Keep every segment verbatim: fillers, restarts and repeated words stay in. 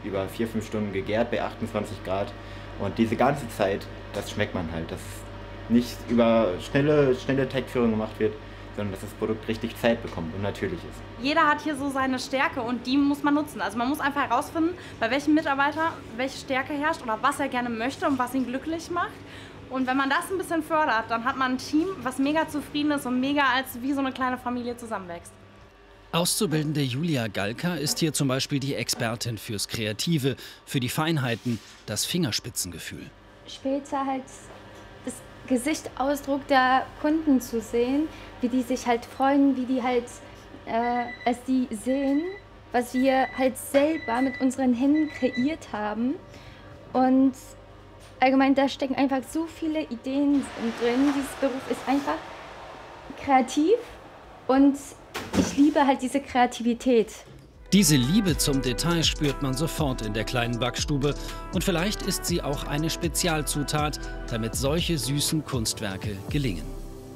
über vier, fünf Stunden gegärt bei achtundzwanzig Grad. Und diese ganze Zeit, das schmeckt man halt, dass nicht über schnelle, schnelle Teigführung gemacht wird, sondern dass das Produkt richtig Zeit bekommt und natürlich ist. Jeder hat hier so seine Stärke und die muss man nutzen. Also man muss einfach herausfinden, bei welchem Mitarbeiter welche Stärke herrscht oder was er gerne möchte und was ihn glücklich macht. Und wenn man das ein bisschen fördert, dann hat man ein Team, was mega zufrieden ist und mega als wie so eine kleine Familie zusammenwächst. Auszubildende Julia Galka ist hier zum Beispiel die Expertin fürs Kreative, für die Feinheiten, das Fingerspitzengefühl. Später halt das Gesichtsausdruck der Kunden zu sehen, wie die sich halt freuen, wie die halt äh, es die sehen, was wir halt selber mit unseren Händen kreiert haben. Und allgemein, da stecken einfach so viele Ideen drin. Dieses Beruf ist einfach kreativ und ich liebe halt diese Kreativität. Diese Liebe zum Detail spürt man sofort in der kleinen Backstube. Und vielleicht ist sie auch eine Spezialzutat, damit solche süßen Kunstwerke gelingen.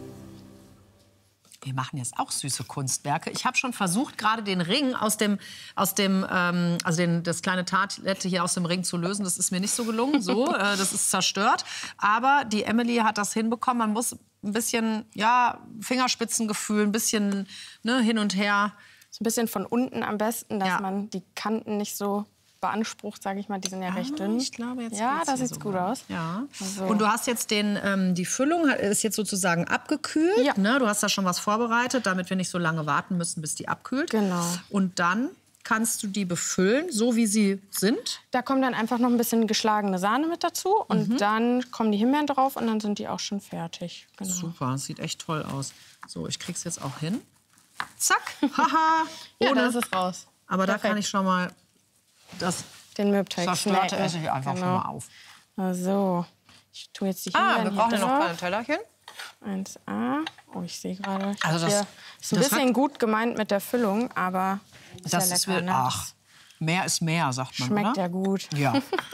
Wir machen jetzt auch süße Kunstwerke. Ich habe schon versucht, gerade den Ring aus dem, aus dem ähm, also den, das kleine Tartlette hier aus dem Ring zu lösen. Das ist mir nicht so gelungen. So, äh, das ist zerstört. Aber die Emily hat das hinbekommen. Man muss ein bisschen, ja, Fingerspitzengefühl, ein bisschen ne, hin und her. So ein bisschen von unten am besten, dass Ja. man die Kanten nicht so beansprucht, sage ich mal. Die sind ja recht dünn. Ich glaube, jetzt ja, geht's da hier sieht's sogar. gut aus. Ja. So. Und du hast jetzt den, ähm, die Füllung hat- ist jetzt sozusagen abgekühlt. Ja. Ne? Du hast da schon was vorbereitet, damit wir nicht so lange warten müssen, bis die abkühlt. Genau. Und dann kannst du die befüllen, so wie sie sind. Da kommt dann einfach noch ein bisschen geschlagene Sahne mit dazu. Und Mhm. dann kommen die Himbeeren drauf und dann sind die auch schon fertig. Genau. Super, sieht echt toll aus. So, ich krieg's jetzt auch hin. Zack, haha. Ja, Ohne. da ist es raus. Aber da Perfekt. kann ich schon mal das Den Mürbteig Zerstörte snacken. esse ich einfach schon mal auf. So, ich tue jetzt die Ah, Himbeeren wir hier brauchen ja noch drauf. kleine Tellerchen. eins A. Oh, ich sehe gerade. ich Also hab das- hier- ist ein das bisschen hat- gut gemeint mit der Füllung, aber ist Das ja ist lecker, will- ne? ach, mehr ist mehr, sagt man, Schmeckt oder? ja gut. Ja.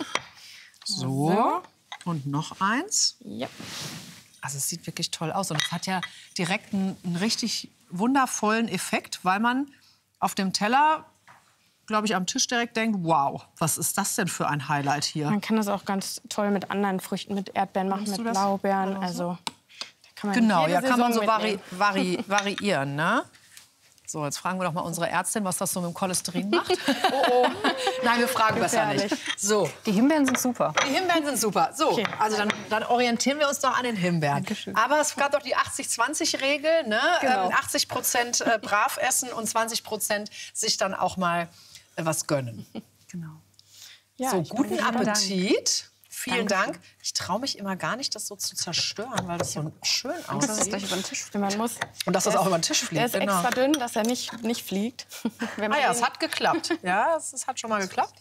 So, und noch eins. Ja. Also es sieht wirklich toll aus und es hat ja direkt einen, einen richtig wundervollen Effekt, weil man auf dem Teller, glaube ich, am Tisch direkt denkt, wow, was ist das denn für ein Highlight hier? Man kann das auch ganz toll mit anderen Früchten, mit Erdbeeren machen, Nimmst mit du das? Blaubeeren. Oder so? Also, da kann man Genau, jede ja, kann man so Saison vari mitnehmen. vari variieren, ne? So, jetzt fragen wir doch mal unsere Ärztin, was das so mit dem Cholesterin macht. Oh, oh. Nein, wir fragen besser nicht. Gefährlich. So, Die Himbeeren sind super. die Himbeeren sind super. So, Okay. also dann, dann orientieren wir uns doch an den Himbeeren. Aber es gab doch die achtzig zwanzig Regel, ne? Genau. Ähm, achtzig Prozent äh, brav essen und zwanzig Prozent sich dann auch mal äh, was gönnen. Genau. Ja, So, ich bin guten gespannt. Appetit. Vielen Dank. Ich traue mich immer gar nicht, das so zu zerstören, weil das so schön Das ist aussieht. gleich über den Tisch. Man muss, Und dass das Der auch ist- über den Tisch der fliegt. ist extra dünn, dass er nicht, nicht fliegt. Wenn Ah man ja, ihn- es hat geklappt. Ja, es, es hat schon mal geklappt.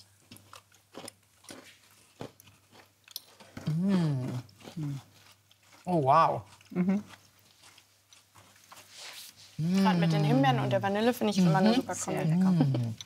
Mm. Oh, wow. Gerade mit den Himbeeren und der Vanille finde ich immer eine super Kombi.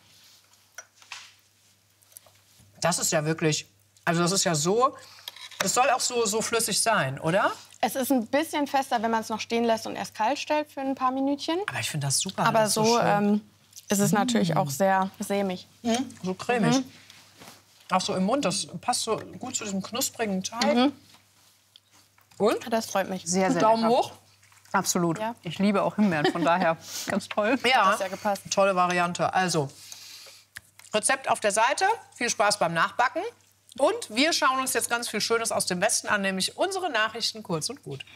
Das ist ja wirklich, also das ist ja so, das soll auch so, so flüssig sein, oder? Es ist ein bisschen fester, wenn man es noch stehen lässt und erst kalt stellt für ein paar Minütchen. Aber ich finde das super. Aber das ist so schön. ähm, ist es natürlich auch sehr sämig. so cremig. Auch so im Mund, das passt so gut zu diesem knusprigen Teig. Und? Das freut mich. Sehr, sehr Daumen lecker. hoch. Absolut. Ja. Ich liebe auch Himbeeren, von daher ganz toll. Ja, das ja gepasst. tolle Variante. Also, Rezept auf der Seite. Viel Spaß beim Nachbacken. Und wir schauen uns jetzt ganz viel Schönes aus dem Westen an, nämlich unsere Nachrichten kurz und gut.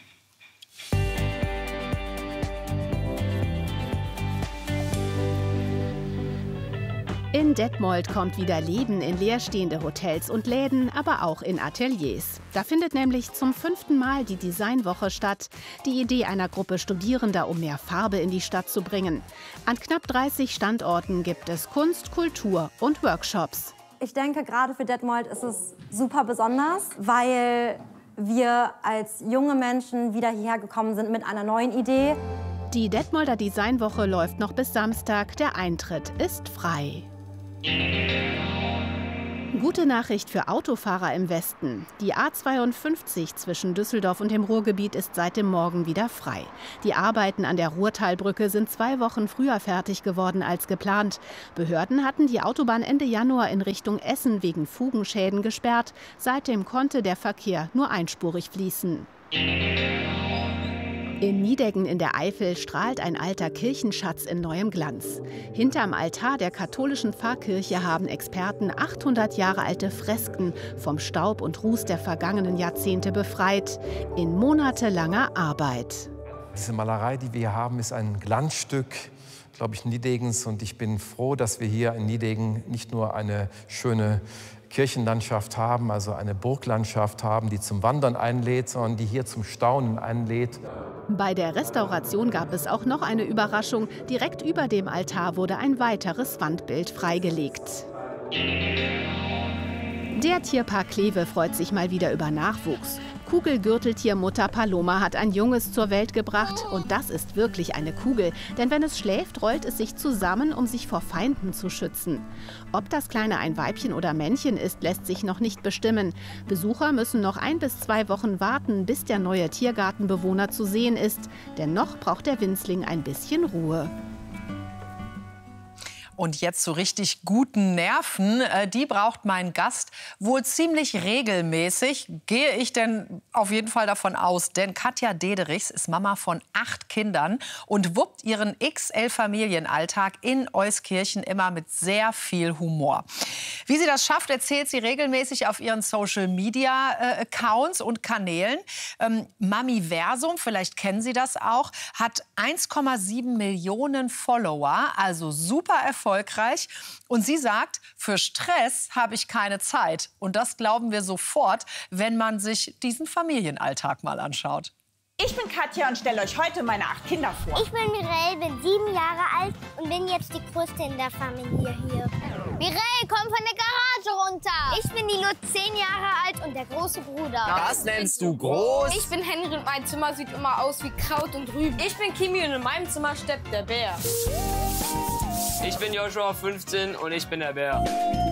In Detmold kommt wieder Leben in leerstehende Hotels und Läden, aber auch in Ateliers. Da findet nämlich zum fünften Mal die Designwoche statt. Die Idee einer Gruppe Studierender, um mehr Farbe in die Stadt zu bringen. An knapp dreißig Standorten gibt es Kunst, Kultur und Workshops. Ich denke, gerade für Detmold ist es super besonders, weil wir als junge Menschen wieder hierher gekommen sind mit einer neuen Idee. Die Detmolder Designwoche läuft noch bis Samstag. Der Eintritt ist frei. Gute Nachricht für Autofahrer im Westen. Die A zweiundfünfzig zwischen Düsseldorf und dem Ruhrgebiet ist seit dem Morgen wieder frei. Die Arbeiten an der Ruhrtalbrücke sind zwei Wochen früher fertig geworden als geplant. Behörden hatten die Autobahn Ende Januar in Richtung Essen wegen Fugenschäden gesperrt. Seitdem konnte der Verkehr nur einspurig fließen. In Nideggen in der Eifel strahlt ein alter Kirchenschatz in neuem Glanz. Hinterm Altar der katholischen Pfarrkirche haben Experten achthundert Jahre alte Fresken vom Staub und Ruß der vergangenen Jahrzehnte befreit. In monatelanger Arbeit. Diese Malerei, die wir hier haben, ist ein Glanzstück, glaube ich, Nidegens. Und ich bin froh, dass wir hier in Nideggen nicht nur eine schöne Kirchenlandschaft haben, also eine Burglandschaft haben, die zum Wandern einlädt, sondern die hier zum Staunen einlädt. Bei der Restauration gab es auch noch eine Überraschung. Direkt über dem Altar wurde ein weiteres Wandbild freigelegt. Der Tierpark Kleve freut sich mal wieder über Nachwuchs. Kugelgürteltiermutter Paloma hat ein Junges zur Welt gebracht. Und das ist wirklich eine Kugel. Denn wenn es schläft, rollt es sich zusammen, um sich vor Feinden zu schützen. Ob das Kleine ein Weibchen oder Männchen ist, lässt sich noch nicht bestimmen. Besucher müssen noch ein bis zwei Wochen warten, bis der neue Tiergartenbewohner zu sehen ist. Denn noch braucht der Winzling ein bisschen Ruhe. Und jetzt so richtig guten Nerven, äh, die braucht mein Gast wohl ziemlich regelmäßig. Gehe ich denn auf jeden Fall davon aus. Denn Katja Dederichs ist Mama von acht Kindern und wuppt ihren X L-Familienalltag in Euskirchen immer mit sehr viel Humor. Wie sie das schafft, erzählt sie regelmäßig auf ihren Social-Media-Accounts und Kanälen. Ähm, Mamiversum, vielleicht kennen Sie das auch, hat eins Komma sieben Millionen Follower, also super erfolgreich. Erfolgreich. Und sie sagt, für Stress habe ich keine Zeit. Und das glauben wir sofort, wenn man sich diesen Familienalltag mal anschaut. Ich bin Katja und stelle euch heute meine acht Kinder vor. Ich bin Mireille, bin sieben Jahre alt und bin jetzt die Größte in der Familie hier. Mireille, komm von der Garage runter. Ich bin die Lu, zehn Jahre alt und der große Bruder. Das nennst du groß? Ich bin Henry und mein Zimmer sieht immer aus wie Kraut und Rüben. Ich bin Kimi und in meinem Zimmer steppt der Bär. Ich bin Joshua, fünfzehn und ich bin der Bär.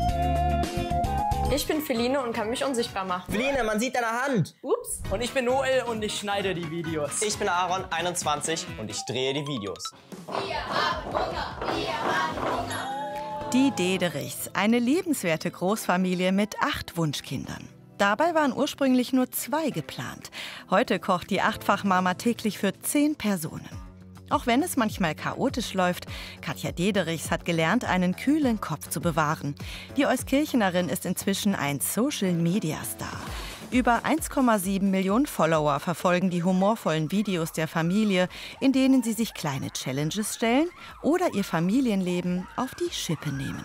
Ich bin Feline und kann mich unsichtbar machen. Feline, man sieht deine Hand. Ups. Und ich bin Noel und ich schneide die Videos. Ich bin Aaron, einundzwanzig und ich drehe die Videos. Wir haben Hunger, wir haben Hunger. Die Dederichs, eine liebenswerte Großfamilie mit acht Wunschkindern. Dabei waren ursprünglich nur zwei geplant. Heute kocht die Achtfachmama täglich für zehn Personen. Auch wenn es manchmal chaotisch läuft, Katja Dederichs hat gelernt, einen kühlen Kopf zu bewahren. Die Euskirchenerin ist inzwischen ein Social-Media-Star. Über eins Komma sieben Millionen Follower verfolgen die humorvollen Videos der Familie, in denen sie sich kleine Challenges stellen oder ihr Familienleben auf die Schippe nehmen.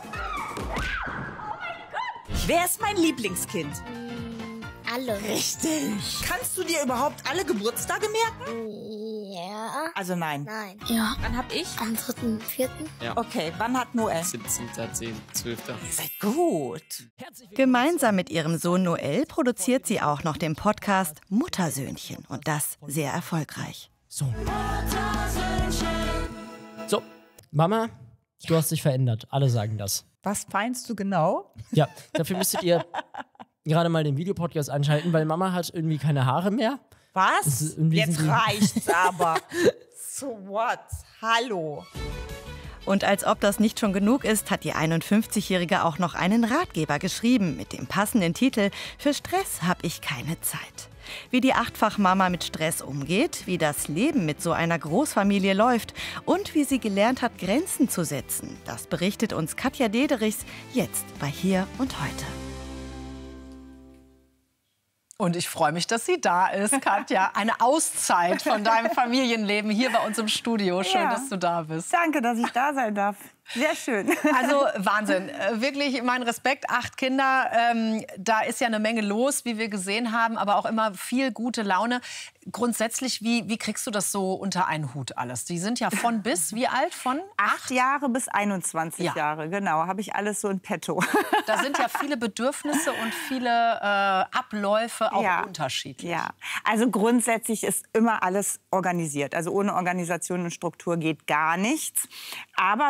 Wer ist mein Lieblingskind? Alle. Richtig. Kannst du dir überhaupt alle Geburtstage merken? Ja. Also nein. Nein. Ja. Wann hab ich? Am dritten, vierten. Ja. Okay, wann hat Noel? siebzehnter zehnter zwölfter Ihr seid gut. Gemeinsam mit ihrem Sohn Noel produziert sie auch noch den Podcast Muttersöhnchen. Und das sehr erfolgreich. So. So, Mama, du hast dich verändert. Alle sagen das. Was meinst du genau? Ja, dafür müsstet ihr gerade mal den Videopodcast anschalten, weil Mama hat irgendwie keine Haare mehr. Was? Jetzt reicht's aber. So what? Hallo. Und als ob das nicht schon genug ist, hat die einundfünfzigjährige auch noch einen Ratgeber geschrieben mit dem passenden Titel „Für Stress habe ich keine Zeit“. Wie die Achtfachmama mit Stress umgeht, wie das Leben mit so einer Großfamilie läuft und wie sie gelernt hat, Grenzen zu setzen, das berichtet uns Katja Dederichs jetzt bei Hier und Heute. Und ich freue mich, dass sie da ist, Katja. Eine Auszeit von deinem Familienleben hier bei uns im Studio. Schön, ja. dass du da bist. Danke, dass ich da sein darf. Sehr schön. Also Wahnsinn. Wirklich mein Respekt. Acht Kinder, ähm, da ist ja eine Menge los, wie wir gesehen haben, aber auch immer viel gute Laune. Grundsätzlich, wie, wie kriegst du das so unter einen Hut alles? Die sind ja von bis, wie alt? Von acht Jahre bis einundzwanzig ja. Jahre, genau. Habe ich alles so in petto. Da sind ja viele Bedürfnisse und viele äh, Abläufe auch ja. unterschiedlich. Ja, also grundsätzlich ist immer alles organisiert. Also ohne Organisation und Struktur geht gar nichts. Aber wichtig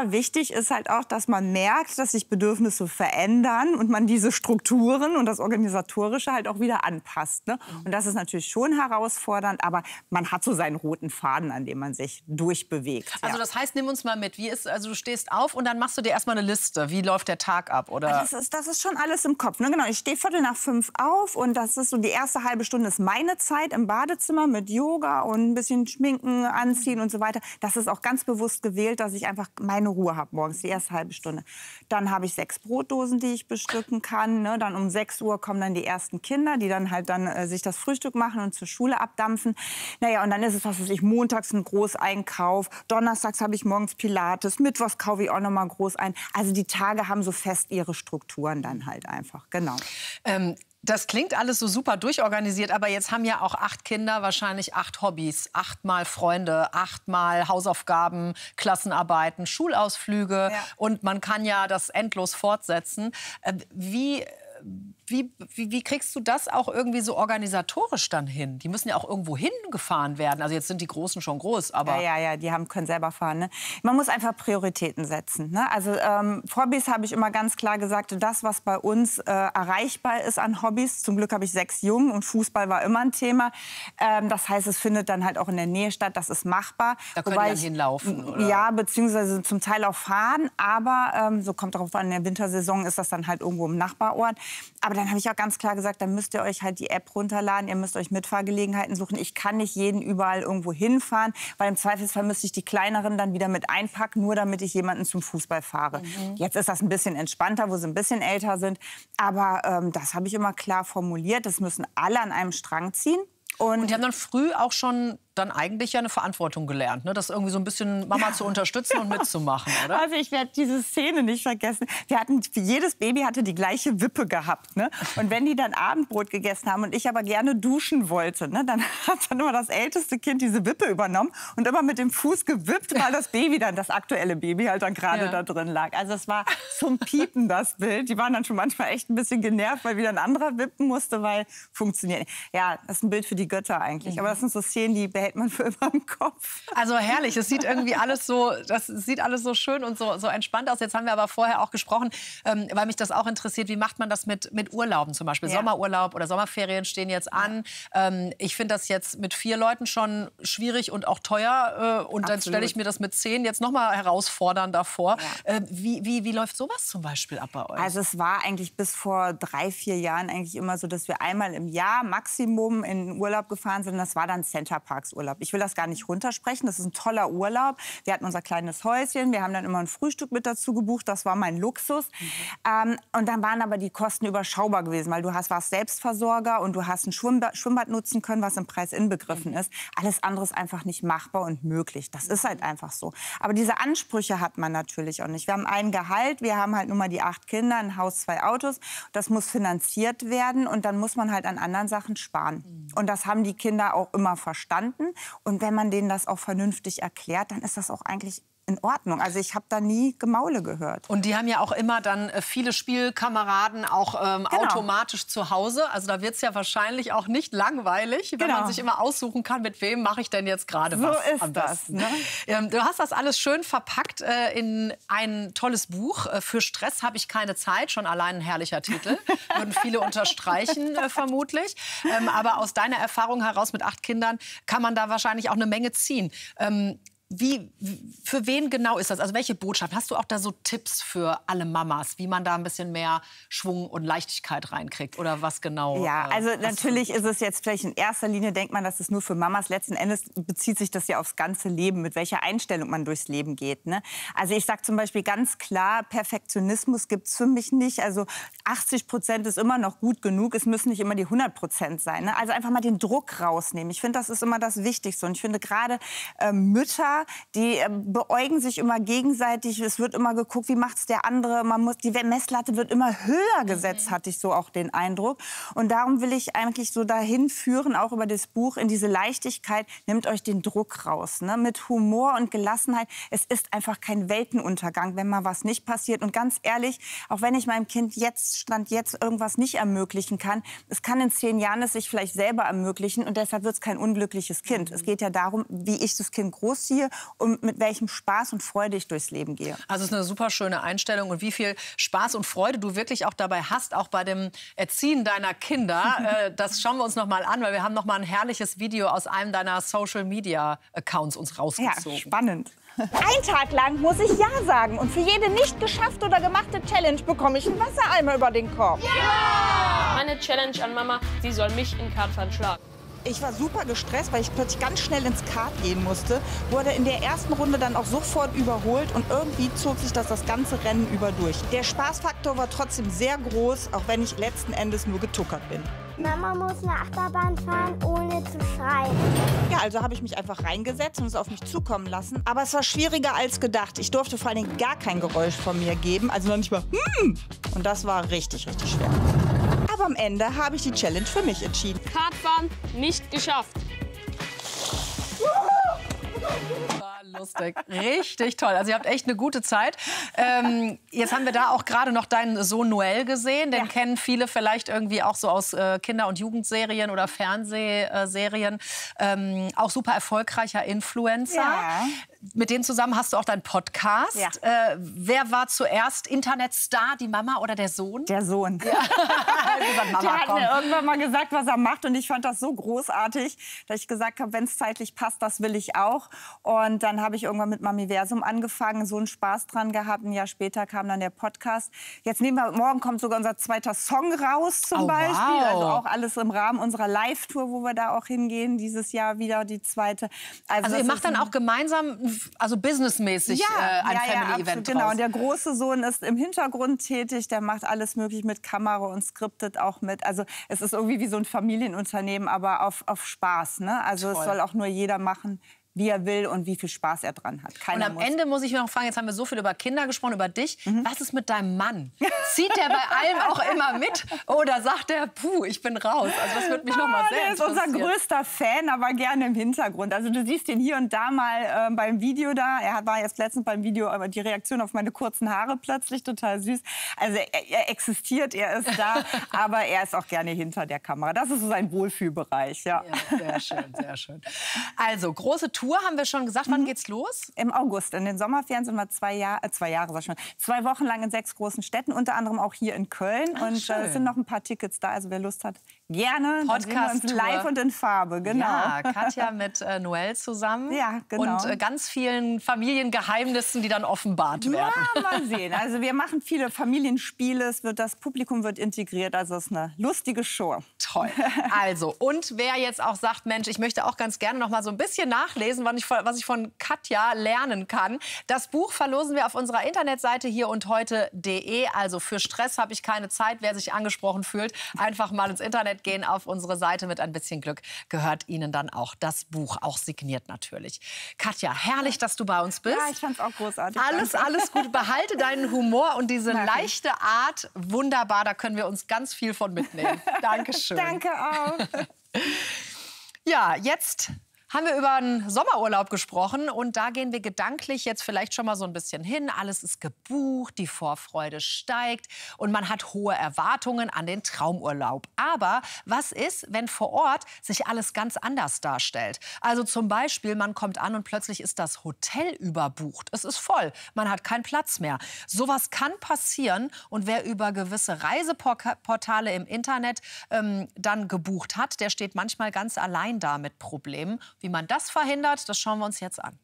wichtig ist halt auch, dass man merkt, dass sich Bedürfnisse verändern und man diese Strukturen und das Organisatorische halt auch wieder anpasst. Ne? Und das ist natürlich schon herausfordernd, aber man hat so seinen roten Faden, an dem man sich durchbewegt. Also das heißt, nimm uns mal mit. Wie ist, also du stehst auf und dann machst du dir erstmal eine Liste. Wie läuft der Tag ab? Oder? Das ist, das ist schon alles im Kopf. Ne? Genau, ich stehe viertel nach fünf auf und das ist so die erste halbe Stunde ist meine Zeit im Badezimmer mit Yoga und ein bisschen Schminken, Anziehen und so weiter. Das ist auch ganz bewusst gewählt, dass ich einfach meine Ruhe habe morgens, die erste halbe Stunde. Dann habe ich sechs Brotdosen, die ich bestücken kann. Ne? Dann um sechs Uhr kommen dann die ersten Kinder, die dann halt dann äh, sich das Frühstück machen und zur Schule abdampfen. Naja, und dann ist es, was weiß ich, montags ein Großeinkauf, donnerstags habe ich morgens Pilates, mittwochs kaufe ich auch noch mal groß ein. Also die Tage haben so fest ihre Strukturen dann halt einfach, genau. Ähm Das klingt alles so super durchorganisiert, aber jetzt haben ja auch acht Kinder wahrscheinlich acht Hobbys, achtmal Freunde, achtmal Hausaufgaben, Klassenarbeiten, Schulausflüge ja. und man kann ja das endlos fortsetzen. Äh, wie Wie, wie, wie kriegst du das auch irgendwie so organisatorisch dann hin? Die müssen ja auch irgendwo hingefahren werden. Also jetzt sind die Großen schon groß, aber... Ja, ja, ja, die haben, können selber fahren. Ne? Man muss einfach Prioritäten setzen. Ne? Also ähm, Hobbys habe ich immer ganz klar gesagt, das, was bei uns äh, erreichbar ist an Hobbys. Zum Glück habe ich sechs Jungen und Fußball war immer ein Thema. Ähm, das heißt, es findet dann halt auch in der Nähe statt. Das ist machbar. Da können die dann hinlaufen, oder? Ja, beziehungsweise zum Teil auch fahren. Aber ähm, so kommt darauf an, in der Wintersaison ist das dann halt irgendwo im Nachbarort. Aber dann habe ich auch ganz klar gesagt, dann müsst ihr euch halt die App runterladen, ihr müsst euch Mitfahrgelegenheiten suchen. Ich kann nicht jeden überall irgendwo hinfahren, weil im Zweifelsfall müsste ich die Kleineren dann wieder mit einpacken, nur damit ich jemanden zum Fußball fahre. Mhm. Jetzt ist das ein bisschen entspannter, wo sie ein bisschen älter sind. Aber ähm, das habe ich immer klar formuliert, das müssen alle an einem Strang ziehen. Und, Und die haben dann früh auch schon dann eigentlich ja eine Verantwortung gelernt, ne? Das irgendwie so ein bisschen Mama ja. zu unterstützen und mitzumachen, oder? Also ich werde diese Szene nicht vergessen. Wir hatten, jedes Baby hatte die gleiche Wippe gehabt, ne? Und wenn die dann Abendbrot gegessen haben und ich aber gerne duschen wollte, ne, dann hat dann immer das älteste Kind diese Wippe übernommen und immer mit dem Fuß gewippt, weil das Baby dann, das aktuelle Baby halt dann gerade ja. da drin lag. Also es war zum Piepen, das Bild. Die waren dann schon manchmal echt ein bisschen genervt, weil wieder ein anderer wippen musste, weil funktioniert. Ja, das ist ein Bild für die Götter eigentlich. Mhm. Aber das sind so Szenen, die behält man für immer im Kopf. Also herrlich, es sieht irgendwie alles so, das sieht alles so schön und so, so entspannt aus. Jetzt haben wir aber vorher auch gesprochen, ähm, weil mich das auch interessiert, wie macht man das mit, mit Urlauben zum Beispiel? Ja. Sommerurlaub oder Sommerferien stehen jetzt an. Ähm, ich finde das jetzt mit vier Leuten schon schwierig und auch teuer. Äh, und Absolut. Dann stelle ich mir das mit zehn jetzt noch mal herausfordernder vor. Ja. Äh, wie, wie, wie läuft sowas zum Beispiel ab bei euch? Also es war eigentlich bis vor drei, vier Jahren eigentlich immer so, dass wir einmal im Jahr Maximum in den Urlaub gefahren sind. Das war dann Centerparks Urlaub. Ich will das gar nicht runtersprechen. Das ist ein toller Urlaub. Wir hatten unser kleines Häuschen. Wir haben dann immer ein Frühstück mit dazu gebucht. Das war mein Luxus. Mhm. Ähm, und dann waren aber die Kosten überschaubar gewesen, weil du hast, warst Selbstversorger und du hast ein Schwimmbad, Schwimmbad nutzen können, was im Preis inbegriffen mhm. ist. Alles andere ist einfach nicht machbar und möglich. Das ist halt einfach so. Aber diese Ansprüche hat man natürlich auch nicht. Wir haben ein Gehalt. Wir haben halt nur mal die acht Kinder, ein Haus, zwei Autos. Das muss finanziert werden und dann muss man halt an anderen Sachen sparen. Mhm. Und das haben die Kinder auch immer verstanden. Und wenn man denen das auch vernünftig erklärt, dann ist das auch eigentlich in Ordnung. Also ich habe da nie Gemaule gehört. Und die haben ja auch immer dann äh, viele Spielkameraden auch ähm, genau. automatisch zu Hause. Also da wird es ja wahrscheinlich auch nicht langweilig, wenn genau. man sich immer aussuchen kann, mit wem mache ich denn jetzt gerade so was ist am besten. Das, ne? ähm, du hast das alles schön verpackt äh, in ein tolles Buch. Äh, für Stress habe ich keine Zeit. Schon allein ein herrlicher Titel. Würden viele unterstreichen, äh, vermutlich. Ähm, aber aus deiner Erfahrung heraus mit acht Kindern kann man da wahrscheinlich auch eine Menge ziehen. Ähm, Wie, für wen genau ist das? Also welche Botschaft? Hast du auch da so Tipps für alle Mamas, wie man da ein bisschen mehr Schwung und Leichtigkeit reinkriegt? Oder was genau? Ja, also äh, natürlich ist es jetzt vielleicht in erster Linie, denkt man, das ist nur für Mamas. Letzten Endes bezieht sich das ja aufs ganze Leben, mit welcher Einstellung man durchs Leben geht. Ne? Also ich sage zum Beispiel ganz klar, Perfektionismus gibt es für mich nicht. Also achtzig Prozent ist immer noch gut genug. Es müssen nicht immer die hundert Prozent sein. Ne? Also einfach mal den Druck rausnehmen. Ich finde, das ist immer das Wichtigste. Und ich finde gerade äh, Mütter, die äh, beäugen sich immer gegenseitig. Es wird immer geguckt, wie macht's der andere. Man muss, die Messlatte wird immer höher gesetzt, mhm. hatte ich so auch den Eindruck. Und darum will ich eigentlich so dahin führen, auch über das Buch, in diese Leichtigkeit. Nehmt euch den Druck raus, ne? Mit Humor und Gelassenheit. Es ist einfach kein Weltenuntergang, wenn mal was nicht passiert. Und ganz ehrlich, auch wenn ich meinem Kind jetzt Stand jetzt irgendwas nicht ermöglichen kann, es kann in zehn Jahren es sich vielleicht selber ermöglichen und deshalb wird es kein unglückliches Kind. Mhm. Es geht ja darum, wie ich das Kind großziehe und mit welchem Spaß und Freude ich durchs Leben gehe. Also es ist eine super schöne Einstellung und wie viel Spaß und Freude du wirklich auch dabei hast, auch bei dem Erziehen deiner Kinder. äh, das schauen wir uns noch mal an, weil wir haben noch mal ein herrliches Video aus einem deiner Social-Media-Accounts uns rausgezogen. Ja, spannend. Ein Tag lang muss ich Ja sagen und für jede nicht geschafft oder gemachte Challenge bekomme ich einen Wassereimer über den Kopf. Ja! Meine Challenge an Mama, sie soll mich in Kartfahren schlagen. Ich war super gestresst, weil ich plötzlich ganz schnell ins Kart gehen musste. Wurde in der ersten Runde dann auch sofort überholt und irgendwie zog sich das das ganze Rennen über durch. Der Spaßfaktor war trotzdem sehr groß, auch wenn ich letzten Endes nur getuckert bin. Mama muss eine Achterbahn fahren, ohne zu schreien. Ja, also habe ich mich einfach reingesetzt und es auf mich zukommen lassen. Aber es war schwieriger als gedacht. Ich durfte vor allen Dingen gar kein Geräusch von mir geben, also noch nicht mal hm. Und das war richtig, richtig schwer. Aber am Ende habe ich die Challenge für mich entschieden. Kartfahren nicht geschafft. Lustig, richtig toll. Also ihr habt echt eine gute Zeit. Ähm, jetzt haben wir da auch gerade noch deinen Sohn Noel gesehen. Den ja. kennen viele vielleicht irgendwie auch so aus äh, Kinder- und Jugendserien oder Fernsehserien. Ähm, auch super erfolgreicher Influencer. Ja. Mit denen zusammen hast du auch deinen Podcast. Ja. Äh, wer war zuerst Internetstar, die Mama oder der Sohn? Der Sohn. Ja. gesagt, Mama, der hat komm. mir irgendwann mal gesagt, was er macht. Und ich fand das so großartig, dass ich gesagt habe, wenn es zeitlich passt, das will ich auch. Und dann habe ich irgendwann mit Mamiversum angefangen, so einen Spaß dran gehabt. Ein Jahr später kam dann der Podcast. Jetzt nehmen wir, morgen kommt sogar unser zweiter Song raus zum oh, Beispiel. Wow. Also auch alles im Rahmen unserer Live-Tour, wo wir da auch hingehen. Dieses Jahr wieder die zweite. Also, also ihr macht dann auch gemeinsam, also businessmäßig ja, äh, ein ja, Family-Event ja, genau. raus. Und der große Sohn ist im Hintergrund tätig. Der macht alles möglich mit Kamera und skriptet auch mit. Also es ist irgendwie wie so ein Familienunternehmen, aber auf, auf Spaß. Ne? Also Toll. Es soll auch nur jeder machen, wie er will und wie viel Spaß er dran hat. Keiner und am muss. Ende muss ich noch fragen, jetzt haben wir so viel über Kinder gesprochen, über dich. Mhm. Was ist mit deinem Mann? Zieht der bei allem auch immer mit? Oder sagt er, puh, ich bin raus? Also das würde mich noch mal sehr interessieren. Der ist unser größter Fan, aber gerne im Hintergrund. Also du siehst ihn hier und da mal äh, beim Video da. Er war jetzt letztens beim Video, aber die Reaktion auf meine kurzen Haare plötzlich total süß. Also er, er existiert, er ist da, aber er ist auch gerne hinter der Kamera. Das ist so sein Wohlfühlbereich. Ja. Ja, sehr schön, sehr schön. Also große Tour haben wir schon gesagt. Wann geht's los? Im August. In den Sommerferien sind wir zwei Jahre, äh, zwei Jahre, sag ich schon, zwei Wochen lang in sechs großen Städten, unter anderem auch hier in Köln. Ach, und äh, es sind noch ein paar Tickets da. Also wer Lust hat, gerne. Podcast live und in Farbe, genau. Ja, Katja mit äh, Noel zusammen. Ja, genau. Und äh, ganz vielen Familiengeheimnissen, die dann offenbart werden. Ja, mal sehen. Also wir machen viele Familienspiele. Es wird, das Publikum wird integriert. Also es ist eine lustige Show. Toll. Also, und wer jetzt auch sagt, Mensch, ich möchte auch ganz gerne noch mal so ein bisschen nachlesen, was ich, was ich von Katja lernen kann. Das Buch verlosen wir auf unserer Internetseite hier und heute punkt de. Also für Stress habe ich keine Zeit. Wer sich angesprochen fühlt, einfach mal ins Internet gehen auf unsere Seite. Mit ein bisschen Glück gehört Ihnen dann auch das Buch, auch signiert natürlich. Katja, herrlich, dass du bei uns bist. Ja, ich fand's auch großartig. Alles, Danke. alles gut. Behalte deinen Humor und diese Danke. leichte Art. Wunderbar, da können wir uns ganz viel von mitnehmen. Dankeschön. Danke auch. Ja, jetzt haben wir über einen Sommerurlaub gesprochen und da gehen wir gedanklich jetzt vielleicht schon mal so ein bisschen hin. Alles ist gebucht, die Vorfreude steigt und man hat hohe Erwartungen an den Traumurlaub. Aber was ist, wenn vor Ort sich alles ganz anders darstellt? Also zum Beispiel, man kommt an und plötzlich ist das Hotel überbucht. Es ist voll, man hat keinen Platz mehr. Sowas kann passieren und wer über gewisse Reiseportale im Internet ähm, dann gebucht hat, der steht manchmal ganz allein da mit Problemen. Wie man das verhindert, das schauen wir uns jetzt an.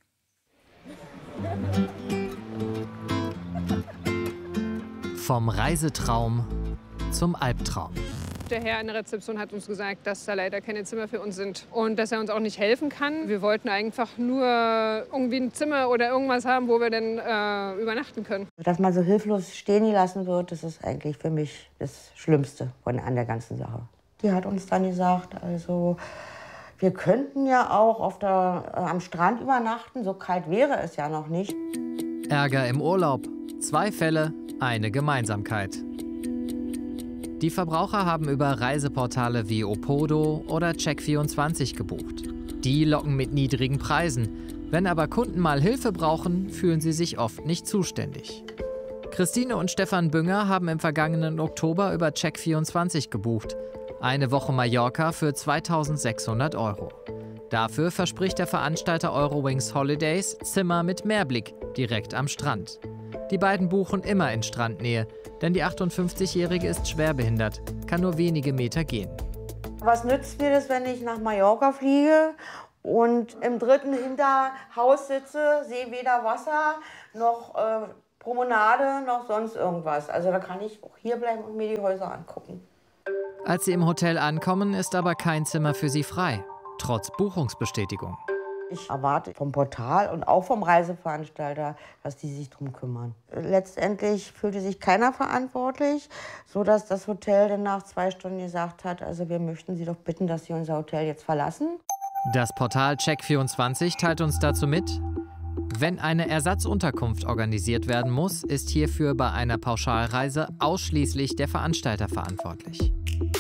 Vom Reisetraum zum Albtraum. Der Herr in der Rezeption hat uns gesagt, dass da leider keine Zimmer für uns sind und dass er uns auch nicht helfen kann. Wir wollten einfach nur irgendwie ein Zimmer oder irgendwas haben, wo wir dann äh, übernachten können. Dass man so hilflos stehen gelassen wird, das ist eigentlich für mich das Schlimmste von an der ganzen Sache. Die hat uns dann gesagt, also wir könnten ja auch auf der, äh, am Strand übernachten, so kalt wäre es ja noch nicht. Ärger im Urlaub. Zwei Fälle, eine Gemeinsamkeit. Die Verbraucher haben über Reiseportale wie Opodo oder Check vierundzwanzig gebucht. Die locken mit niedrigen Preisen. Wenn aber Kunden mal Hilfe brauchen, fühlen sie sich oft nicht zuständig. Christine und Stefan Bünger haben im vergangenen Oktober über Check vierundzwanzig gebucht. Eine Woche Mallorca für zweitausendsechshundert Euro. Dafür verspricht der Veranstalter Eurowings Holidays Zimmer mit Meerblick direkt am Strand. Die beiden buchen immer in Strandnähe, denn die achtundfünfzigjährige ist schwerbehindert, kann nur wenige Meter gehen. Was nützt mir das, wenn ich nach Mallorca fliege und im dritten Hinterhaus sitze, sehe weder Wasser noch äh, Promenade noch sonst irgendwas. Also da kann ich auch hier bleiben und mir die Häuser angucken. Als sie im Hotel ankommen, ist aber kein Zimmer für sie frei, trotz Buchungsbestätigung. Ich erwarte vom Portal und auch vom Reiseveranstalter, dass die sich darum kümmern. Letztendlich fühlte sich keiner verantwortlich, sodass das Hotel dann nach zwei Stunden gesagt hat, also wir möchten Sie doch bitten, dass Sie unser Hotel jetzt verlassen. Das Portal Check vierundzwanzig teilt uns dazu mit: Wenn eine Ersatzunterkunft organisiert werden muss, ist hierfür bei einer Pauschalreise ausschließlich der Veranstalter verantwortlich.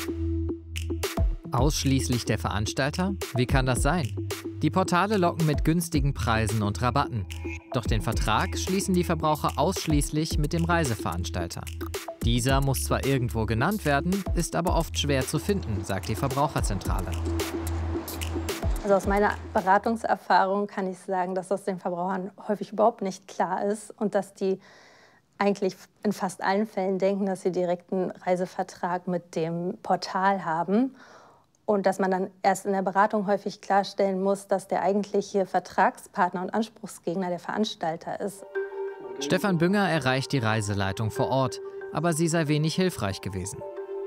Ausschließlich der Veranstalter? Wie kann das sein? Die Portale locken mit günstigen Preisen und Rabatten. Doch den Vertrag schließen die Verbraucher ausschließlich mit dem Reiseveranstalter. Dieser muss zwar irgendwo genannt werden, ist aber oft schwer zu finden, sagt die Verbraucherzentrale. Also aus meiner Beratungserfahrung kann ich sagen, dass das den Verbrauchern häufig überhaupt nicht klar ist und dass die eigentlich in fast allen Fällen denken, dass sie direkt einen Reisevertrag mit dem Portal haben. Und dass man dann erst in der Beratung häufig klarstellen muss, dass der eigentliche Vertragspartner und Anspruchsgegner der Veranstalter ist. Stefan Bünger erreicht die Reiseleitung vor Ort, aber sie sei wenig hilfreich gewesen.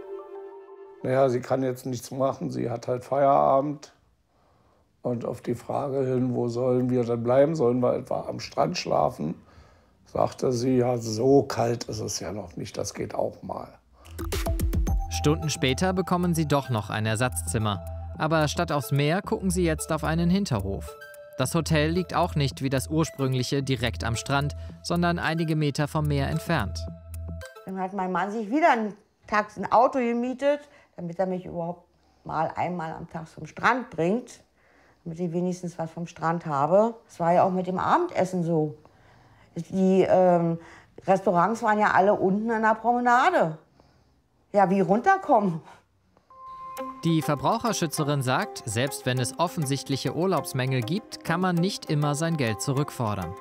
Naja, sie kann jetzt nichts machen, sie hat halt Feierabend. Und auf die Frage hin, wo sollen wir dann bleiben, sollen wir etwa am Strand schlafen, sagte sie, ja, so kalt ist es ja noch nicht, das geht auch mal. Stunden später bekommen sie doch noch ein Ersatzzimmer. Aber statt aufs Meer gucken sie jetzt auf einen Hinterhof. Das Hotel liegt auch nicht wie das ursprüngliche direkt am Strand, sondern einige Meter vom Meer entfernt. Dann hat mein Mann sich wieder ein Taxi, ein Auto gemietet, damit er mich überhaupt mal einmal am Tag zum Strand bringt, damit ich wenigstens was vom Strand habe. Das war ja auch mit dem Abendessen so. Die ähm, Restaurants waren ja alle unten an der Promenade. Ja, wie runterkommen? Die Verbraucherschützerin sagt, selbst wenn es offensichtliche Urlaubsmängel gibt, kann man nicht immer sein Geld zurückfordern.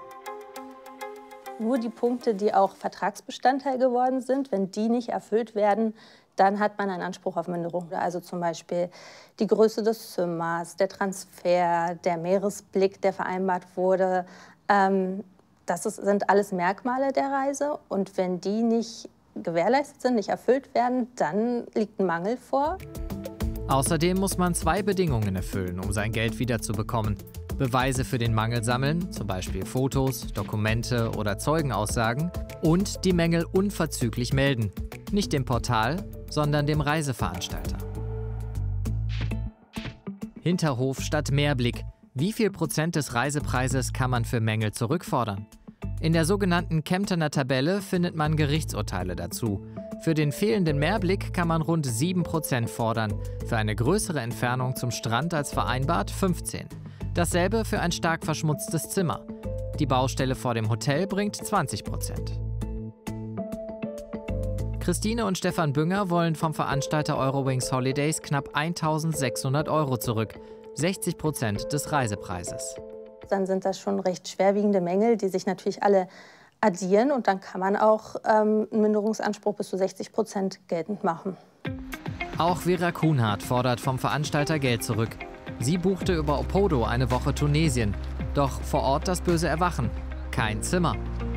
Nur die Punkte, die auch Vertragsbestandteil geworden sind, wenn die nicht erfüllt werden, dann hat man einen Anspruch auf Minderung. Also zum Beispiel die Größe des Zimmers, der Transfer, der Meeresblick, der vereinbart wurde. Ähm, das ist, sind alles Merkmale der Reise. Und wenn die nicht gewährleistet sind, nicht erfüllt werden, dann liegt ein Mangel vor. Außerdem muss man zwei Bedingungen erfüllen, um sein Geld wiederzubekommen. Beweise für den Mangel sammeln, zum Beispiel Fotos, Dokumente oder Zeugenaussagen, und die Mängel unverzüglich melden. Nicht dem Portal, sondern dem Reiseveranstalter. Hinterhof statt Meerblick. Wie viel Prozent des Reisepreises kann man für Mängel zurückfordern? In der sogenannten Kemptener Tabelle findet man Gerichtsurteile dazu. Für den fehlenden Meerblick kann man rund sieben Prozent fordern, für eine größere Entfernung zum Strand als vereinbart fünfzehn Prozent. Dasselbe für ein stark verschmutztes Zimmer. Die Baustelle vor dem Hotel bringt zwanzig Prozent. Christine und Stefan Bünger wollen vom Veranstalter Eurowings Holidays knapp eintausendsechshundert Euro zurück, sechzig Prozent des Reisepreises. Dann sind das schon recht schwerwiegende Mängel, die sich natürlich alle addieren. Und dann kann man auch ähm, einen Minderungsanspruch bis zu sechzig Prozent geltend machen. Auch Vera Kuhnhardt fordert vom Veranstalter Geld zurück. Sie buchte über Opodo eine Woche Tunesien. Doch vor Ort das böse Erwachen. Kein Zimmer.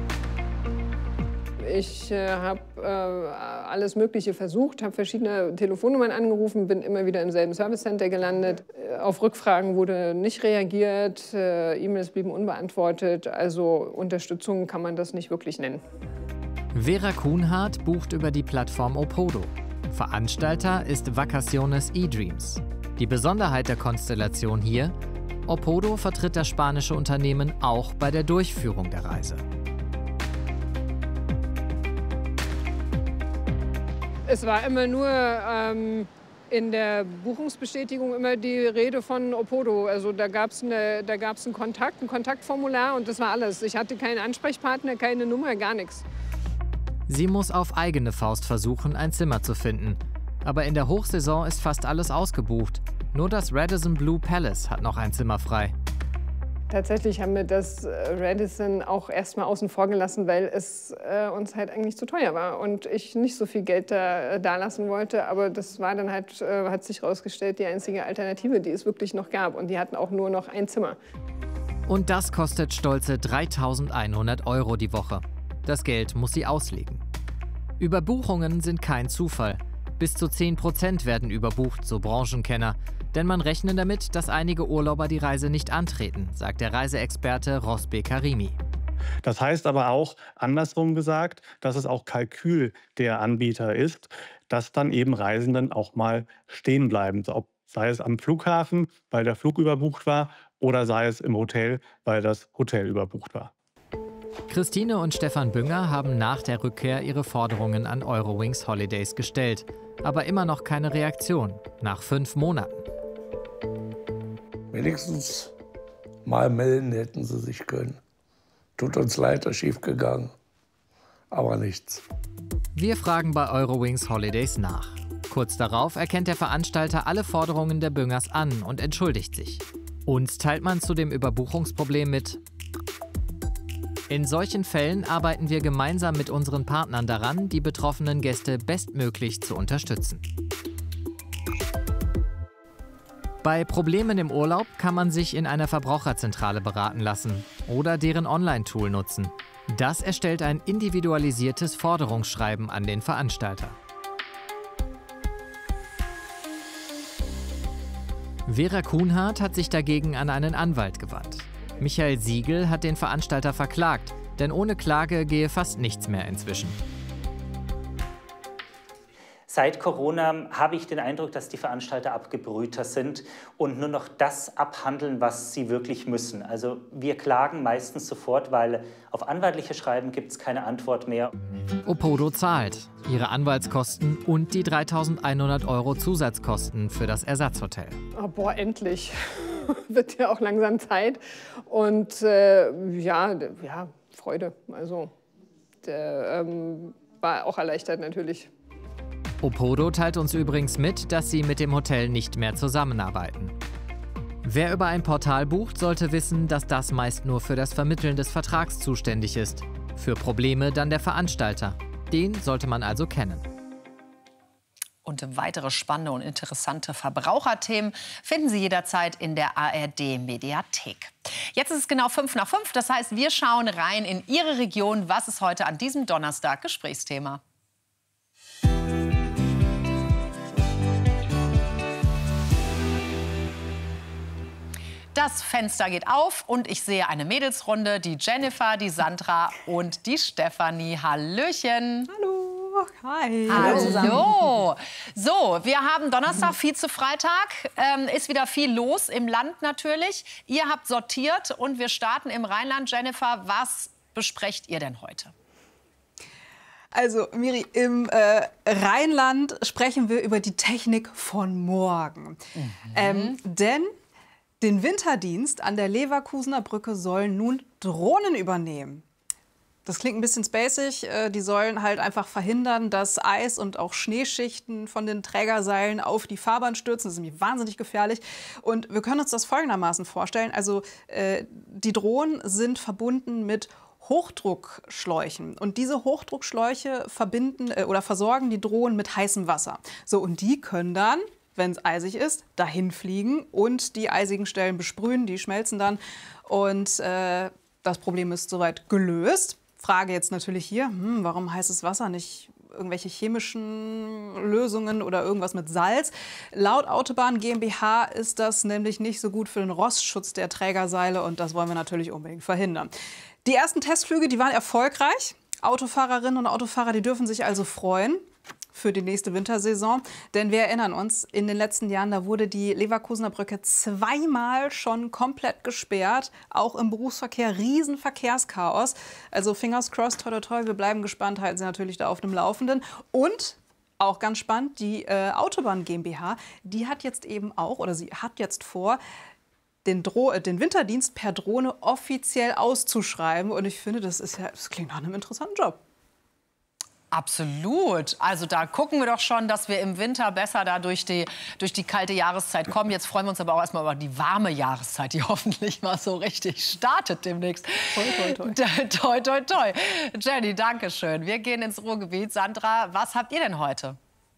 Ich äh, habe äh, alles Mögliche versucht, habe verschiedene Telefonnummern angerufen, bin immer wieder im selben Servicecenter gelandet. Äh, auf Rückfragen wurde nicht reagiert, äh, E-Mails blieben unbeantwortet. Also Unterstützung kann man das nicht wirklich nennen. Vera Kuhnhardt bucht über die Plattform Opodo. Veranstalter ist Vacaciones eDreams. Die Besonderheit der Konstellation hier: Opodo vertritt das spanische Unternehmen auch bei der Durchführung der Reise. Es war immer nur ähm, in der Buchungsbestätigung immer die Rede von Opodo. Also da gab es da gab's einen Kontakt, ein Kontaktformular und das war alles. Ich hatte keinen Ansprechpartner, keine Nummer, gar nichts. Sie muss auf eigene Faust versuchen, ein Zimmer zu finden. Aber in der Hochsaison ist fast alles ausgebucht. Nur das Radisson Blu Palace hat noch ein Zimmer frei. Tatsächlich haben wir das Radisson auch erstmal außen vor gelassen, weil es äh, uns halt eigentlich zu teuer war und ich nicht so viel Geld da, da lassen wollte. Aber das war dann halt, äh, hat sich herausgestellt, die einzige Alternative, die es wirklich noch gab. Und die hatten auch nur noch ein Zimmer. Und das kostet stolze dreitausendeinhundert Euro die Woche. Das Geld muss sie auslegen. Überbuchungen sind kein Zufall. Bis zu zehn Prozent werden überbucht, so Branchenkenner. Denn man rechnet damit, dass einige Urlauber die Reise nicht antreten, sagt der Reiseexperte Rosbe Karimi. Das heißt aber auch, andersrum gesagt, dass es auch Kalkül der Anbieter ist, dass dann eben Reisenden auch mal stehen bleiben. Sei es am Flughafen, weil der Flug überbucht war, oder sei es im Hotel, weil das Hotel überbucht war. Christine und Stefan Bünger haben nach der Rückkehr ihre Forderungen an Eurowings Holidays gestellt. Aber immer noch keine Reaktion, nach fünf Monaten. Wenigstens mal melden hätten sie sich können. Tut uns leid, ist schief gegangen. Aber nichts. Wir fragen bei Eurowings Holidays nach. Kurz darauf erkennt der Veranstalter alle Forderungen der Büngers an und entschuldigt sich. Uns teilt man zu dem Überbuchungsproblem mit: In solchen Fällen arbeiten wir gemeinsam mit unseren Partnern daran, die betroffenen Gäste bestmöglich zu unterstützen. Bei Problemen im Urlaub kann man sich in einer Verbraucherzentrale beraten lassen oder deren Online-Tool nutzen. Das erstellt ein individualisiertes Forderungsschreiben an den Veranstalter. Vera Kuhnhardt hat sich dagegen an einen Anwalt gewandt. Michael Siegel hat den Veranstalter verklagt, denn ohne Klage gehe fast nichts mehr inzwischen. Seit Corona habe ich den Eindruck, dass die Veranstalter abgebrühter sind und nur noch das abhandeln, was sie wirklich müssen. Also wir klagen meistens sofort, weil auf anwaltliche Schreiben gibt es keine Antwort mehr. Opodo zahlt ihre Anwaltskosten und die dreitausendeinhundert Euro Zusatzkosten für das Ersatzhotel. Oh, boah, endlich. Wird ja auch langsam Zeit. Und äh, ja, ja, Freude. Also der, ähm, war auch erleichtert natürlich. Opodo teilt uns übrigens mit, dass sie mit dem Hotel nicht mehr zusammenarbeiten. Wer über ein Portal bucht, sollte wissen, dass das meist nur für das Vermitteln des Vertrags zuständig ist. Für Probleme dann der Veranstalter. Den sollte man also kennen. Und weitere spannende und interessante Verbraucherthemen finden Sie jederzeit in der A R D-Mediathek. Jetzt ist es genau fünf nach fünf, das heißt, wir schauen rein in Ihre Region. Was ist heute an diesem Donnerstag Gesprächsthema? Das Fenster geht auf und ich sehe eine Mädelsrunde, die Jennifer, die Sandra und die Stefanie. Hallöchen. Hallo. Hi. Hallo. So, wir haben Donnerstag, Vize-Freitag. Ähm, ist wieder viel los im Land natürlich. Ihr habt sortiert und wir starten im Rheinland. Jennifer, was besprecht ihr denn heute? Also, Miri, im äh, Rheinland sprechen wir über die Technik von morgen. Mhm. Ähm, denn den Winterdienst an der Leverkusener Brücke sollen nun Drohnen übernehmen. Das klingt ein bisschen spacig. Die sollen halt einfach verhindern, dass Eis und auch Schneeschichten von den Trägerseilen auf die Fahrbahn stürzen. Das ist nämlich wahnsinnig gefährlich. Und wir können uns das folgendermaßen vorstellen. Also äh, die Drohnen sind verbunden mit Hochdruckschläuchen. Und diese Hochdruckschläuche verbinden äh, oder versorgen die Drohnen mit heißem Wasser. So, und die können dann, wenn es eisig ist, dahin fliegen und die eisigen Stellen besprühen, die schmelzen dann. Und äh, das Problem ist soweit gelöst. Frage jetzt natürlich hier, hm, warum heißes Wasser, nicht irgendwelche chemischen Lösungen oder irgendwas mit Salz? Laut Autobahn GmbH ist das nämlich nicht so gut für den Rostschutz der Trägerseile und das wollen wir natürlich unbedingt verhindern. Die ersten Testflüge, die waren erfolgreich. Autofahrerinnen und Autofahrer, die dürfen sich also freuen für die nächste Wintersaison. Denn wir erinnern uns, in den letzten Jahren, da wurde die Leverkusener Brücke zweimal schon komplett gesperrt. Auch im Berufsverkehr Riesenverkehrschaos. Also fingers crossed, toi toi toi, wir bleiben gespannt, halten Sie natürlich da auf dem Laufenden. Und auch ganz spannend, die äh, Autobahn GmbH, die hat jetzt eben auch, oder sie hat jetzt vor, den, Dro den Winterdienst per Drohne offiziell auszuschreiben. Und ich finde, das, ist ja, das klingt nach einem interessanten Job. Absolut. Also da gucken wir doch schon, dass wir im Winter besser da durch die, durch die kalte Jahreszeit kommen. Jetzt freuen wir uns aber auch erstmal über die warme Jahreszeit, die hoffentlich mal so richtig startet demnächst. Toi, toi, toi. toi, toi, toi. Jenny, danke schön. Wir gehen ins Ruhrgebiet. Sandra, was habt ihr denn heute?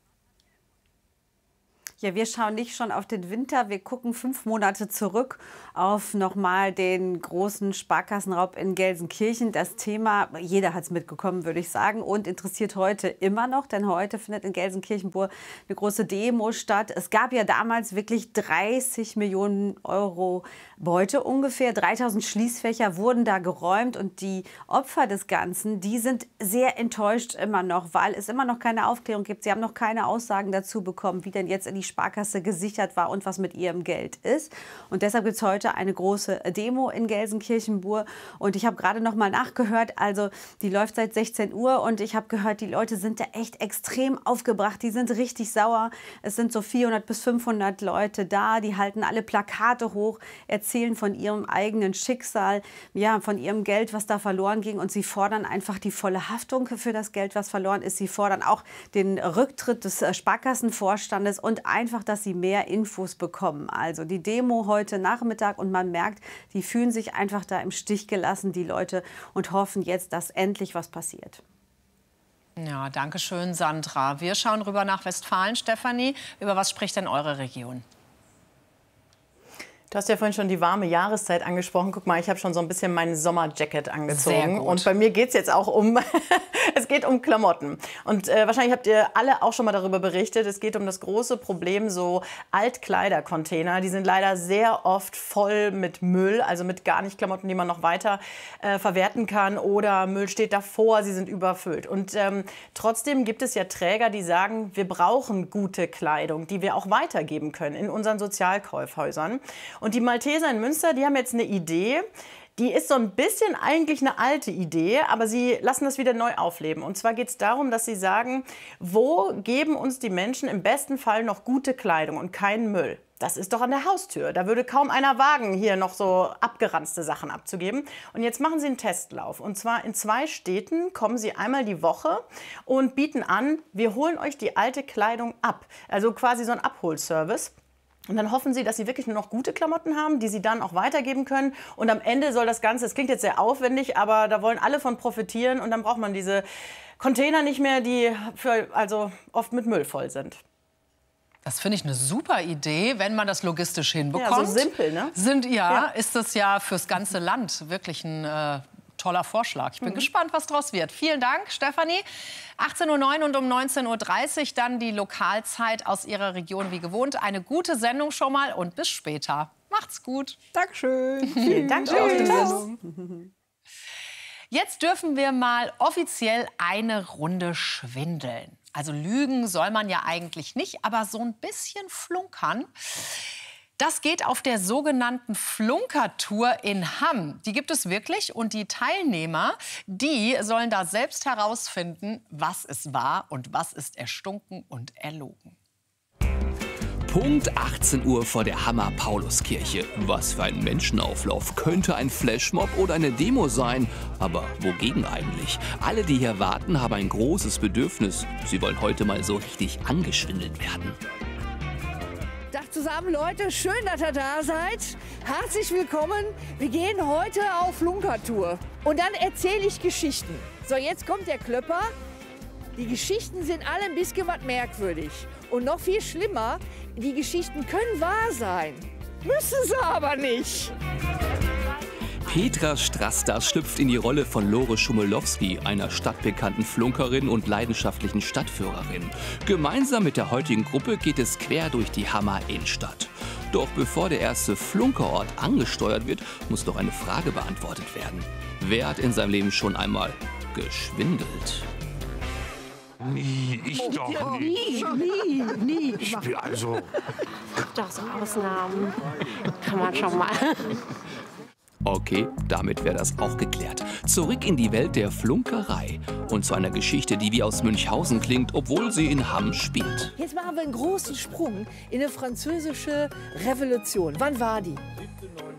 Ja, wir schauen nicht schon auf den Winter, wir gucken fünf Monate zurück auf nochmal den großen Sparkassenraub in Gelsenkirchen. Das Thema, jeder hat es mitbekommen, würde ich sagen, und interessiert heute immer noch, denn heute findet in Gelsenkirchen-Bur eine große Demo statt. Es gab ja damals wirklich dreißig Millionen Euro Beute ungefähr, dreitausend Schließfächer wurden da geräumt und die Opfer des Ganzen, die sind sehr enttäuscht immer noch, weil es immer noch keine Aufklärung gibt. Sie haben noch keine Aussagen dazu bekommen, wie denn jetzt in die Sparkasse gesichert war und was mit ihrem Geld ist. Und deshalb gibt es heute eine große Demo in Gelsenkirchen-Bur. Und ich habe gerade noch mal nachgehört, also die läuft seit sechzehn Uhr und ich habe gehört, die Leute sind da echt extrem aufgebracht. Die sind richtig sauer. Es sind so vierhundert bis fünfhundert Leute da, die halten alle Plakate hoch, erzählen von ihrem eigenen Schicksal, ja, von ihrem Geld, was da verloren ging. Und sie fordern einfach die volle Haftung für das Geld, was verloren ist. Sie fordern auch den Rücktritt des Sparkassenvorstandes und einfach, dass sie mehr Infos bekommen. Also die Demo heute Nachmittag und man merkt, die fühlen sich einfach da im Stich gelassen, die Leute, und hoffen jetzt, dass endlich was passiert. Ja, danke schön, Sandra. Wir schauen rüber nach Westfalen. Stefanie, über was spricht denn eure Region? Du hast ja vorhin schon die warme Jahreszeit angesprochen. Guck mal, ich habe schon so ein bisschen mein Sommerjacket angezogen. Sehr gut. Und bei mir geht es jetzt auch um, es geht um Klamotten. Und äh, wahrscheinlich habt ihr alle auch schon mal darüber berichtet. Es geht um das große Problem, so Altkleidercontainer. Die sind leider sehr oft voll mit Müll, also mit gar nicht Klamotten, die man noch weiter äh, verwerten kann. Oder Müll steht davor, sie sind überfüllt. Und ähm, trotzdem gibt es ja Träger, die sagen, wir brauchen gute Kleidung, die wir auch weitergeben können in unseren Sozialkaufhäusern. Und die Malteser in Münster, die haben jetzt eine Idee, die ist so ein bisschen eigentlich eine alte Idee, aber sie lassen das wieder neu aufleben. Und zwar geht es darum, dass sie sagen, wo geben uns die Menschen im besten Fall noch gute Kleidung und keinen Müll? Das ist doch an der Haustür. Da würde kaum einer wagen, hier noch so abgeranzte Sachen abzugeben. Und jetzt machen sie einen Testlauf. Und zwar in zwei Städten kommen sie einmal die Woche und bieten an, wir holen euch die alte Kleidung ab. Also quasi so ein Abholservice. Und dann hoffen sie, dass sie wirklich nur noch gute Klamotten haben, die sie dann auch weitergeben können. Und am Ende soll das Ganze, es klingt jetzt sehr aufwendig, aber da wollen alle von profitieren. Und dann braucht man diese Container nicht mehr, die für, also oft mit Müll voll sind. Das finde ich eine super Idee, wenn man das logistisch hinbekommt. Ja, so simpel, ne? Sind, ja, ja. ist das ja fürs ganze Land wirklich ein äh, toller Vorschlag. Ich bin mhm. gespannt, was draus wird. Vielen Dank, Stefanie. achtzehn Uhr neun und um neunzehn Uhr dreißig dann die Lokalzeit aus Ihrer Region wie gewohnt. Eine gute Sendung schon mal und bis später. Macht's gut. Dankeschön. Vielen Dank für die Sendung. Jetzt dürfen wir mal offiziell eine Runde schwindeln. Also lügen soll man ja eigentlich nicht, aber so ein bisschen flunkern. Das geht auf der sogenannten Flunkertour in Hamm. Die gibt es wirklich und die Teilnehmer, die sollen da selbst herausfinden, was es war und was ist erstunken und erlogen. Punkt achtzehn Uhr vor der Hammer Pauluskirche. Was für ein Menschenauflauf. Könnte ein Flashmob oder eine Demo sein. Aber wogegen eigentlich? Alle, die hier warten, haben ein großes Bedürfnis. Sie wollen heute mal so richtig angeschwindelt werden. Tag zusammen, Leute. Schön, dass ihr da seid. Herzlich willkommen. Wir gehen heute auf Flunkertour. Und dann erzähle ich Geschichten. So, jetzt kommt der Klöpper. Die Geschichten sind alle ein bisschen was merkwürdig. Und noch viel schlimmer, die Geschichten können wahr sein. Müssen sie aber nicht. Petra Strastas schlüpft in die Rolle von Lore Schummelowski, einer stadtbekannten Flunkerin und leidenschaftlichen Stadtführerin. Gemeinsam mit der heutigen Gruppe geht es quer durch die Hammer Innenstadt. Doch bevor der erste Flunkerort angesteuert wird, muss doch eine Frage beantwortet werden. Wer hat in seinem Leben schon einmal geschwindelt? Nie, ich doch nie. Nie, nie. Ich bin also... Doch, so Ausnahmen kann man schon mal. Okay, damit wäre das auch geklärt. Zurück in die Welt der Flunkerei und zu einer Geschichte, die wie aus Münchhausen klingt, obwohl sie in Hamm spielt. Jetzt machen wir einen großen Sprung in eine französische Revolution. Wann war die?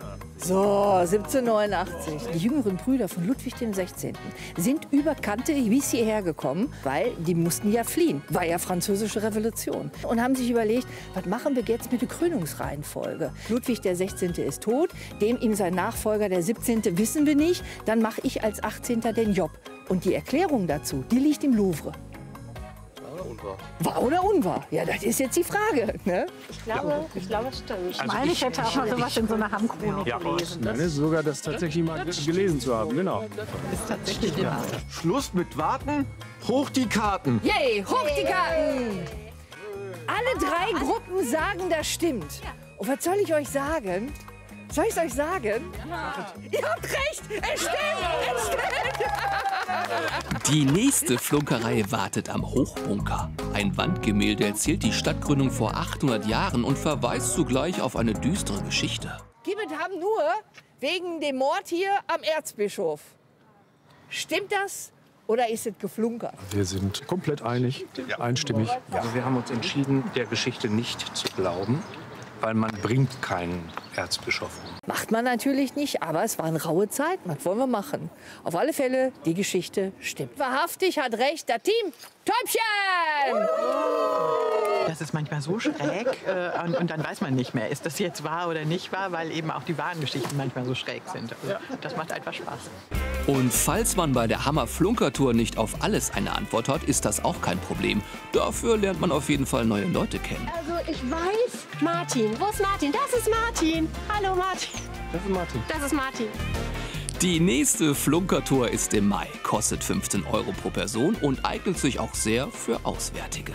So, siebzehnhundertneunundachtzig. Die jüngeren Brüder von Ludwig dem Sechzehnten sind über Kante bis hierher gekommen, weil die mussten ja fliehen. War ja französische Revolution. Und haben sich überlegt, was machen wir jetzt mit der Krönungsreihenfolge? Ludwig der Sechzehnte ist tot, dem ihm sein Nachfolger der siebzehnte wissen wir nicht. Dann mache ich als achtzehnter den Job. Und die Erklärung dazu, die liegt im Louvre. Unwahr. Wahr oder unwahr? Ja, das ist jetzt die Frage. Ne? Ich glaube, ich glaube, es stimmt. Ich meine, ich hätte auch mal sowas in so einer Hammerchronik Ja, gelesen. nein, ist sogar das tatsächlich mal gelesen zu haben, genau. Ist tatsächlich ja. Schluss mit Warten, hoch die Karten. Yay, hoch die Karten! Alle drei Gruppen sagen, das stimmt. Und was soll ich euch sagen? Soll ich es euch sagen? Ja. Ihr habt recht! Es stimmt! Es stimmt! Die nächste Flunkerei wartet am Hochbunker. Ein Wandgemälde erzählt die Stadtgründung vor achthundert Jahren und verweist zugleich auf eine düstere Geschichte. Gibbet haben nur wegen dem Mord hier am Erzbischof. Stimmt das oder ist es geflunkert? Wir sind komplett einig, einstimmig. Also wir haben uns entschieden, der Geschichte nicht zu glauben, weil man bringt keinen Erzbischof um. Macht man natürlich nicht, aber es war eine raue Zeit. Was wollen wir machen? Auf alle Fälle, die Geschichte stimmt. Wahrhaftig hat recht das Team Täubchen! Das ist manchmal so schräg äh, und, und dann weiß man nicht mehr, ist das jetzt wahr oder nicht wahr, weil eben auch die wahren Geschichten manchmal so schräg sind. Also, das macht einfach Spaß. Und falls man bei der Hammer-Flunker-Tour nicht auf alles eine Antwort hat, ist das auch kein Problem. Dafür lernt man auf jeden Fall neue Leute kennen. Also ich weiß, Martin. Wo ist Martin? Das ist Martin. Hallo Martin. Das ist Martin. Das ist Martin. Die nächste Flunker-Tour ist im Mai, kostet fünfzehn Euro pro Person und eignet sich auch sehr für Auswärtige.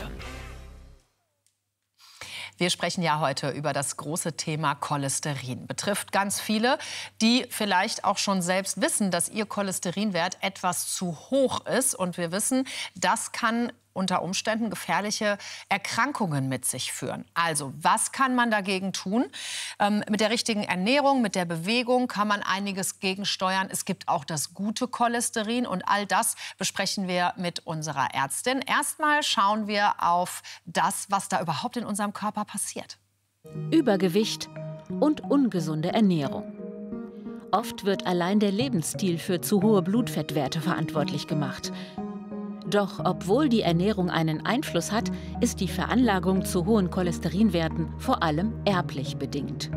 Wir sprechen ja heute über das große Thema Cholesterin. Betrifft ganz viele, die vielleicht auch schon selbst wissen, dass ihr Cholesterinwert etwas zu hoch ist. Und wir wissen, das kann unter Umständen gefährliche Erkrankungen mit sich führen. Also, was kann man dagegen tun? Ähm, mit der richtigen Ernährung, mit der Bewegung kann man einiges gegensteuern. Es gibt auch das gute Cholesterin und all das besprechen wir mit unserer Ärztin. Erstmal schauen wir auf das, was da überhaupt in unserem Körper passiert. Übergewicht und ungesunde Ernährung. Oft wird allein der Lebensstil für zu hohe Blutfettwerte verantwortlich gemacht. Doch obwohl die Ernährung einen Einfluss hat, ist die Veranlagung zu hohen Cholesterinwerten vor allem erblich bedingt.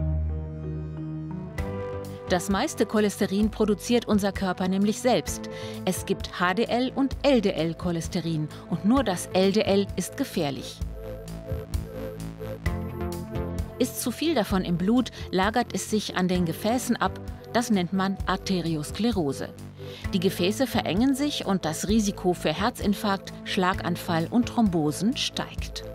Das meiste Cholesterin produziert unser Körper nämlich selbst. Es gibt H D L und L D L-Cholesterin und nur das L D L ist gefährlich. Ist zu viel davon im Blut, lagert es sich an den Gefäßen ab. Das nennt man Arteriosklerose. Die Gefäße verengen sich und das Risiko für Herzinfarkt, Schlaganfall und Thrombosen steigt.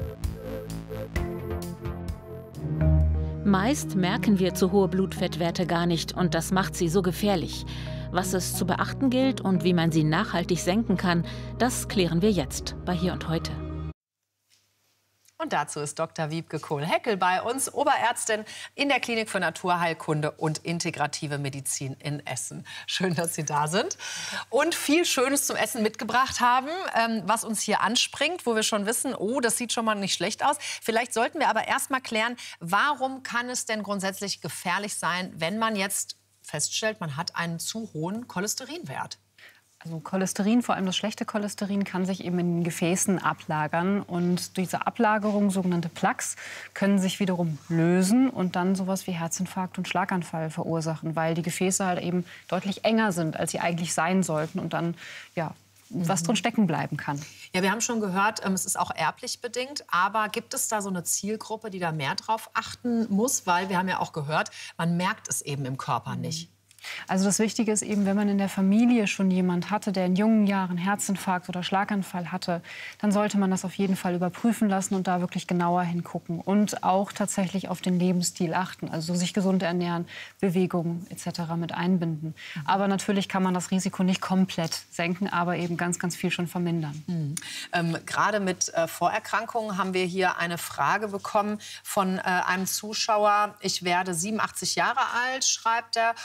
Meist merken wir zu hohe Blutfettwerte gar nicht und das macht sie so gefährlich. Was es zu beachten gilt und wie man sie nachhaltig senken kann, das klären wir jetzt bei Hier und Heute. Und dazu ist Doktor Wiebke Kohl-Heckel bei uns, Oberärztin in der Klinik für Naturheilkunde und integrative Medizin in Essen. Schön, dass Sie da sind und viel Schönes zum Essen mitgebracht haben, ähm, was uns hier anspringt, wo wir schon wissen, oh, das sieht schon mal nicht schlecht aus. Vielleicht sollten wir aber erst mal klären, warum kann es denn grundsätzlich gefährlich sein, wenn man jetzt feststellt, man hat einen zu hohen Cholesterinwert? Also Cholesterin, vor allem das schlechte Cholesterin, kann sich eben in den Gefäßen ablagern. Und diese Ablagerung, sogenannte Plaques, können sich wiederum lösen und dann sowas wie Herzinfarkt und Schlaganfall verursachen, weil die Gefäße halt eben deutlich enger sind, als sie eigentlich sein sollten und dann ja, was drin stecken bleiben kann. Ja, wir haben schon gehört, es ist auch erblich bedingt. Aber gibt es da so eine Zielgruppe, die da mehr drauf achten muss? Weil wir haben ja auch gehört, man merkt es eben im Körper nicht. Also das Wichtige ist eben, wenn man in der Familie schon jemand hatte, der in jungen Jahren Herzinfarkt oder Schlaganfall hatte, dann sollte man das auf jeden Fall überprüfen lassen und da wirklich genauer hingucken. Und auch tatsächlich auf den Lebensstil achten, also sich gesund ernähren, Bewegung et cetera mit einbinden. Aber natürlich kann man das Risiko nicht komplett senken, aber eben ganz, ganz viel schon vermindern. Mhm. Ähm, gerade mit äh, Vorerkrankungen haben wir hier eine Frage bekommen von äh, einem Zuschauer. Ich werde siebenundachtzig Jahre alt, schreibt er, und mein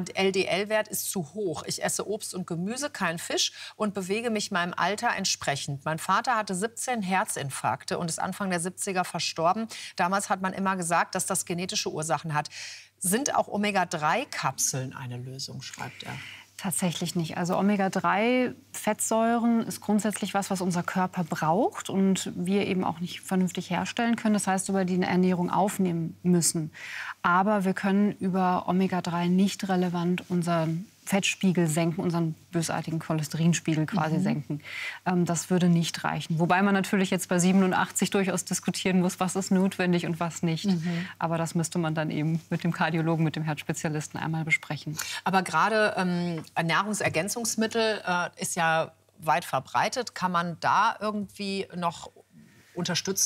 und L D L-Wert ist zu hoch. Ich esse Obst und Gemüse, kein Fisch und bewege mich meinem Alter entsprechend. Mein Vater hatte siebzehn Herzinfarkte und ist Anfang der siebziger verstorben. Damals hat man immer gesagt, dass das genetische Ursachen hat. Sind auch Omega drei Kapseln eine Lösung, schreibt er? Tatsächlich nicht. Also Omega drei Fettsäuren ist grundsätzlich was, was unser Körper braucht und wir eben auch nicht vernünftig herstellen können. Das heißt, über die Ernährung aufnehmen müssen. Aber wir können über Omega drei nicht relevant unseren Fettspiegel senken, unseren bösartigen Cholesterinspiegel quasi mhm. senken. Ähm, das würde nicht reichen. Wobei man natürlich jetzt bei siebenundachtzig durchaus diskutieren muss, was ist notwendig und was nicht. Mhm. Aber das müsste man dann eben mit dem Kardiologen, mit dem Herzspezialisten einmal besprechen. Aber gerade ähm, Ernährungsergänzungsmittel äh, ist ja weit verbreitet. Kann man da irgendwie noch unterstützen?